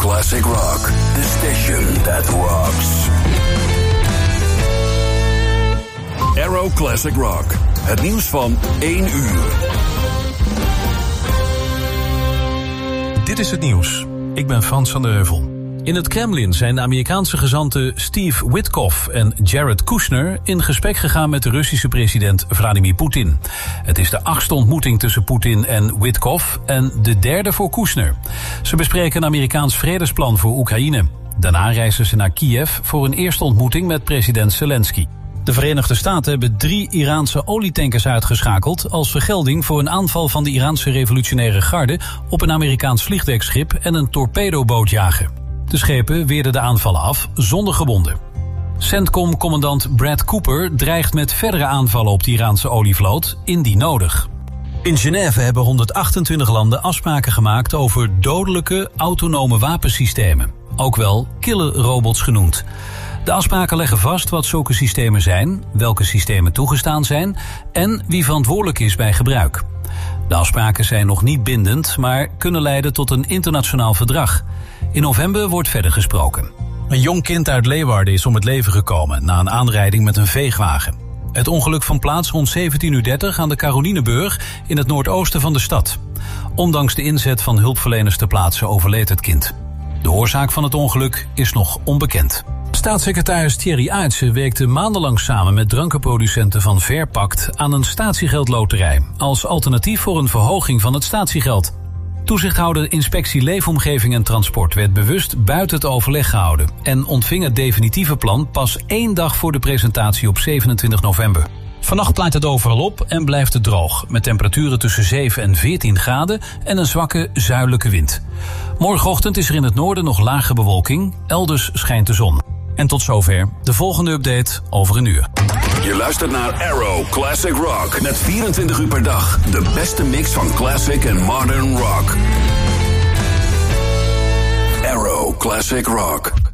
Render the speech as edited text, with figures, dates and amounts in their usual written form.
Classic Rock, the station that rocks. Arrow Classic Rock, het nieuws van 1 uur. Dit is het nieuws. Ik ben Frans van der Heuvel. In het Kremlin zijn de Amerikaanse gezanten Steve Witkoff en Jared Kushner in gesprek gegaan met de Russische president Vladimir Poetin. Het is de 8e ontmoeting tussen Poetin en Witkoff en de 3e voor Kushner. Ze bespreken een Amerikaans vredesplan voor Oekraïne. Daarna reizen ze naar Kiev voor een eerste ontmoeting met president Zelensky. De Verenigde Staten hebben 3 Iraanse olietankers uitgeschakeld als vergelding voor een aanval van de Iraanse revolutionaire garde op een Amerikaans vliegdekschip en een torpedobootjager. De schepen weerden de aanvallen af zonder gewonden. CENTCOM-commandant Brad Cooper dreigt met verdere aanvallen op de Iraanse olievloot indien nodig. In Genève hebben 128 landen afspraken gemaakt over dodelijke autonome wapensystemen, ook wel killerrobots genoemd. De afspraken leggen vast wat zulke systemen zijn, welke systemen toegestaan zijn en wie verantwoordelijk is bij gebruik. De afspraken zijn nog niet bindend, maar kunnen leiden tot een internationaal verdrag. In november wordt verder gesproken. Een jong kind uit Leeuwarden is om het leven gekomen na een aanrijding met een veegwagen. Het ongeluk vond plaats rond 17:30 aan de Carolineburg in het noordoosten van de stad. Ondanks de inzet van hulpverleners ter plaatse overleed het kind. De oorzaak van het ongeluk is nog onbekend. Staatssecretaris Thierry Aertsen werkte maandenlang samen met drankenproducenten van Verpact aan een statiegeldloterij als alternatief voor een verhoging van het statiegeld. Toezichthouder Inspectie Leefomgeving en Transport werd bewust buiten het overleg gehouden en ontving het definitieve plan pas 1 dag voor de presentatie op 27 november. Vannacht klaart het overal op en blijft het droog, met temperaturen tussen 7 en 14 graden en een zwakke zuidelijke wind. Morgenochtend is er in het noorden nog lage bewolking, elders schijnt de zon. En tot zover de volgende update over een uur. Je luistert naar Arrow Classic Rock met 24 uur per dag de beste mix van classic en modern rock. Arrow Classic Rock.